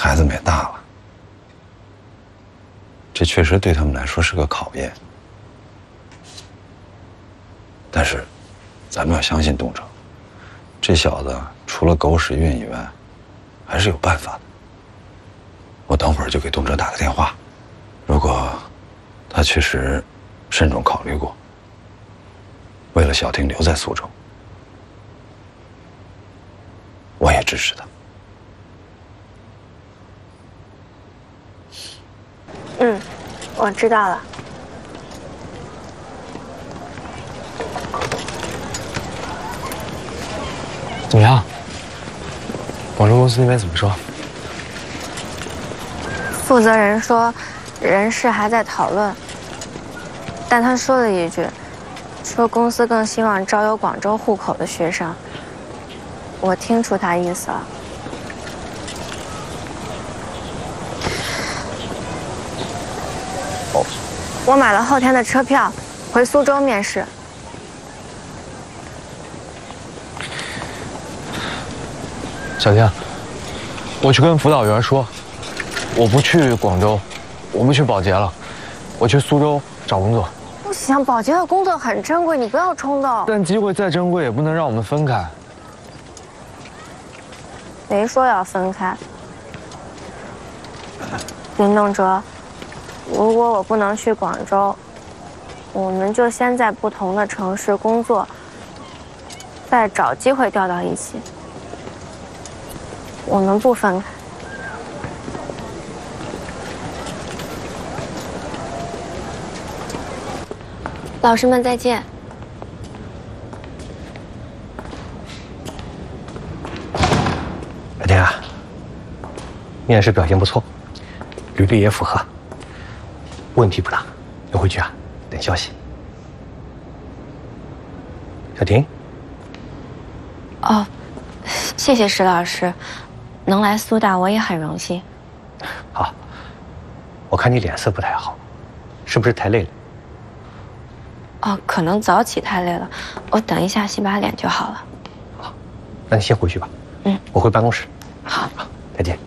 孩子们也大了，这确实对他们来说是个考验。但是，咱们要相信东哲，这小子除了狗屎运以外，还是有办法的。我等会儿就给东哲打个电话，如果他确实慎重考虑过，为了小婷留在苏州，我也支持他。 嗯，我知道了。 怎么样？广州公司那边怎么说？ 负责人说，人事还在讨论，但他说了一句，说公司更希望招有广州户口的学生。我听出他意思了。我买了后天的车票，回苏州面试。 小天，我去跟辅导员说，我不去广州，我不去保洁了，我去苏州找工作。 不行，保洁的工作很珍贵，你不要冲动。 但机会再珍贵，也不能让我们分开。 没说要分开。林东哲，如果我不能去广州，我们就先在不同的城市工作，再找机会调到一起。我们不分开。老师们再见。 小天啊，面试表现不错，履历也符合，问题不大。你回去啊，等消息。小婷。 哦，谢谢石老师，能来苏大我也很荣幸。 好，我看你脸色不太好，是不是太累了？ 哦，可能早起太累了，我等一下洗把脸就好了。 好，那你先回去吧。 嗯， 我回办公室。 好， 再见。